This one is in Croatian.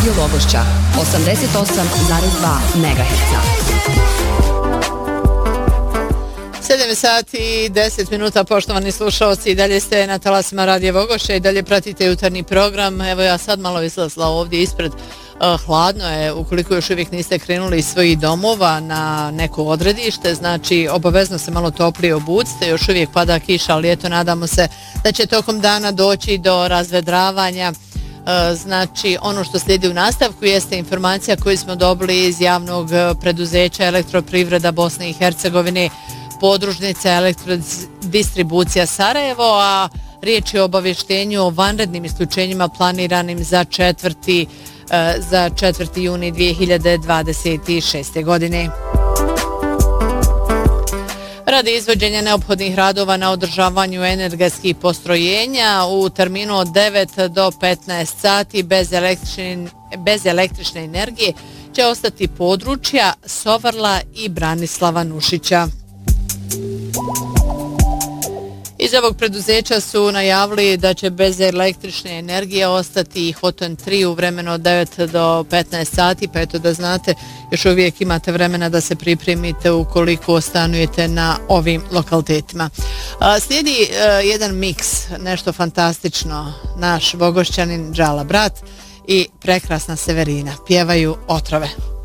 Radio Vogošća 88,2 MHz. 7 sati i 10 minuta, poštovani slušalci, i dalje ste na talasima Radio Vogošća i dalje pratite jutarnji program. Evo ja sad malo izlazla ovdje ispred, hladno je, ukoliko još uvijek niste krenuli iz svojih domova na neko odredište, znači obavezno se malo toplije obucite, još uvijek pada kiša, ali eto nadamo se da će tokom dana doći do razvedravanja. Znači ono što slijedi u nastavku jeste informacija koju smo dobili iz javnog preduzeća Elektroprivreda Bosne i Hercegovine, podružnica Elektrodistribucija Sarajevo, a riječ je o obavještenju o vanrednim isključenjima planiranim za 4. juni 2026. godine. Radi izvođenja neophodnih radova na održavanju energetskih postrojenja u terminu od 9 do 15 sati bez električne energije će ostati područja Sovarla i Branislava Nušića. Iz ovog preduzeća su najavili da će bez električne energije ostati i Hoton 3 u vremenu od 9 do 15 sati, pa eto da znate, još uvijek imate vremena da se pripremite ukoliko ostanujete na ovim lokalitetima. Slijedi jedan miks, nešto fantastično, naš Vogošćanin Džala Brat i prekrasna Severina pjevaju Otrove.